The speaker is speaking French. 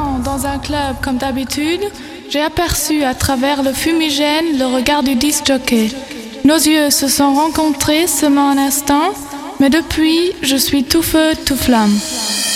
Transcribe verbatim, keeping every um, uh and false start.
passant dans un club comme d'habitude, j'ai aperçu à travers le fumigène le regard du disc-jockey. Nos yeux se sont rencontrés seulement un instant, mais depuis, je suis tout feu, tout flamme.